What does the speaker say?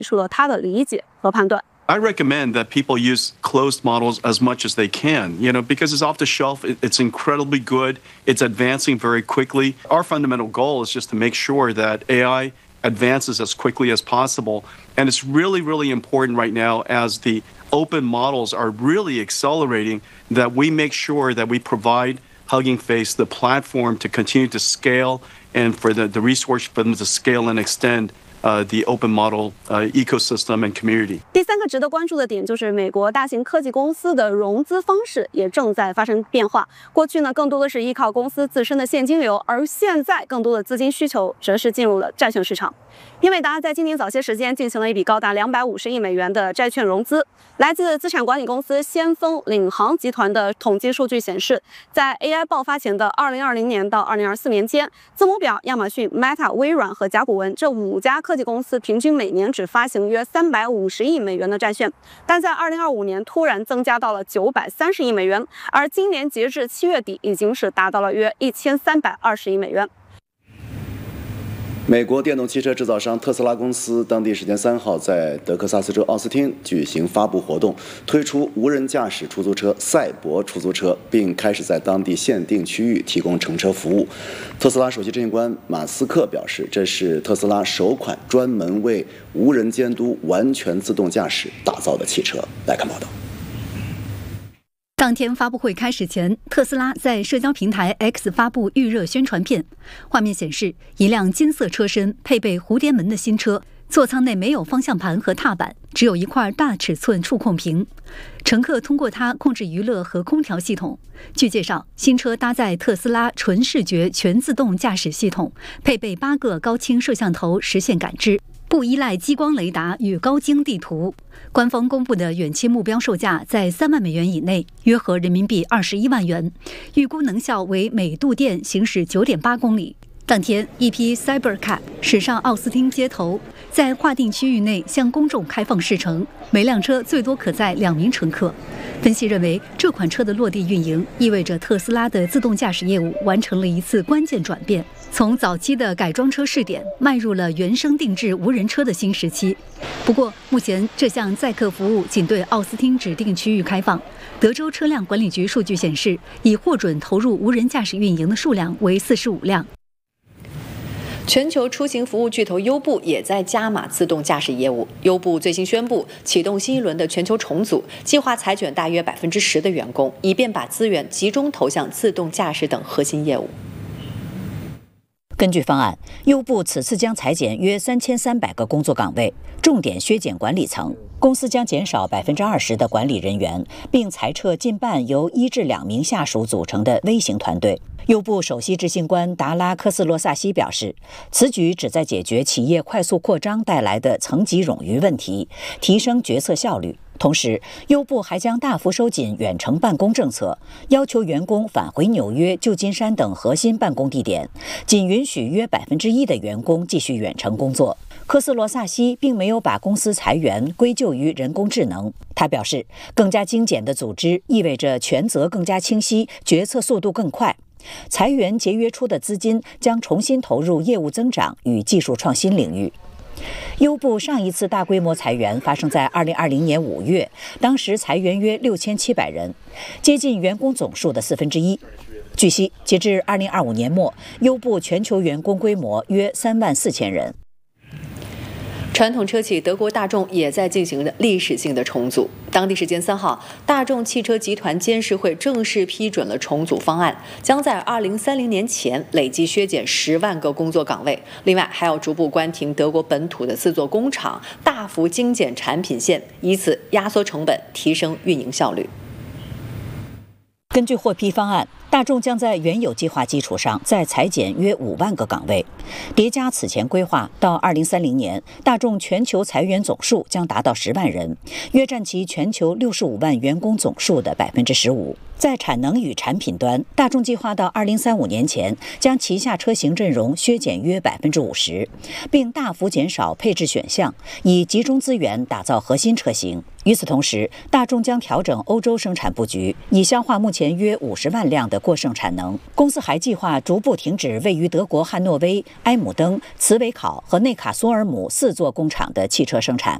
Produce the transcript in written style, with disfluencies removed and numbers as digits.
述了他的理解和判断。 I recommend that people use closed models as much as they can, because it's off the shelf, it's incredibly good, it's advancing very quickly. Our fundamental goal is just to make sure that AI advances as quickly as possible. And it's really, really important right now as the open models are really accelerating that we make sure that we provide Hugging Face the platform to continue to scale and for the resource for them to scale and extend the open model ecosystem and community. 第三个值得关注的点就是美国大型科技公司的融资方式也正在发生变化。过去呢，更多的是依靠公司自身的现金流，而现在更多的资金需求则是进入了债券市场。英伟达在今年早些时间进行了一笔高达250亿美元的债券融资。来自资产管理公司先锋领航集团的统计数据显示，在 AI 爆发前的2020年到2024年间，字母表、亚马逊、Meta、微软和甲骨文这5家科技公司平均每年只发行约350亿美元的债券，但在2025年突然增加到了930亿美元，而今年截至7月底已经是达到了约1320亿美元。 美国电动汽车制造商特斯拉公司当地时间3号在德克萨斯州奥斯汀举行发布活动，推出无人驾驶出租车赛博出租车，并开始在当地限定区域提供乘车服务。特斯拉首席执行官马斯克表示，这是特斯拉首款专门为无人监督完全自动驾驶打造的汽车。来看报道。 当天发布会开始前，特斯拉在社交平台 X 发布预热宣传片，画面显示一辆金色车身配备蝴蝶门的新车，座舱内没有方向盘和踏板，只有一块大尺寸触控屏，乘客通过它控制娱乐和空调系统。据介绍，新车搭载特斯拉纯视觉全自动驾驶系统，配备8个高清摄像头实现感知，不依赖激光雷达与高精地图。官方公布的远期目标售价在3万美元以内，约合人民币21万元，预估能效为每度电行驶9.8公里。当天，一批 Cybercar 驶上奥斯汀街头，在划定区域内向公众开放试乘，每辆车最多可载2名乘客。分析认为，这款车的落地运营意味着特斯拉的自动驾驶业务完成了一次关键转变，从早期的改装车试点迈入了原生定制无人车的新时期。不过，目前这项载客服务仅对奥斯汀指定区域开放。德州车辆管理局数据显示，已获准投入无人驾驶运营的数量为45辆。 全球出行服务巨头优步也在加码自动驾驶业务。优步最新宣布启动新一轮的全球重组，计划裁减大约10%的员工，以便把资源集中投向自动驾驶等核心业务。 根据方案，优步此次将裁减约3300个工作岗位，重点削减管理层。公司将减少20%的管理人员，并裁撤近半由1至2名下属组成的微型团队。优步首席执行官达拉科斯洛萨西表示，此举旨在解决企业快速扩张带来的层级冗余问题，提升决策效率。同时，优步还将大幅收紧远程办公政策，要求员工返回纽约、旧金山等核心办公地点，仅允许约1%的员工继续远程工作。科斯罗萨西并没有把公司裁员归咎于人工智能。他表示，更加精简的组织意味着权责更加清晰，决策速度更快。裁员节约出的资金将重新投入业务增长与技术创新领域。优步上一次大规模裁员发生在2020年5月，当时裁员约6700人，接近员工总数的1/4。据悉，截至2025年末，优步全球员工规模约34000人。 传统车企德国大众也在进行历史性的重组。当地时间3号，大众汽车集团监事会正式批准了重组方案，将在2030年前累计削减10万个工作岗位。另外，还要逐步关停德国本土的4座工厂，大幅精简产品线，以此压缩成本，提升运营效率。 根据获批方案，大众将在原有计划基础上再裁减约5万个岗位，叠加此前规划，到2030年，大众全球裁员总数将达到10万人，约占其全球65万员工总数的15%。 在产能与产品端，大众计划到2035年前将旗下车型阵容削减约50%，并大幅减少配置选项，以集中资源打造核心车型。与此同时，大众将调整欧洲生产布局，以消化目前约50万辆的过剩产能。公司还计划逐步停止位于德国汉诺威、埃姆登、茨韦考和内卡索尔姆4座工厂的汽车生产。